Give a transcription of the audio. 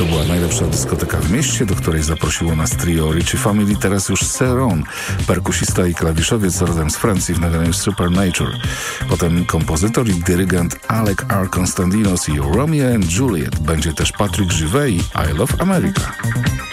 To była najlepsza dyskoteka w mieście, do której zaprosiło nas trio Ritchie Family, teraz już Seron, perkusista i klawiszowiec rodem z Francji w nagraniu Supernature. Potem kompozytor i dyrygent Alec R. Konstantinos i Romeo and Juliet. Będzie też Patrick Juvet i I Love America.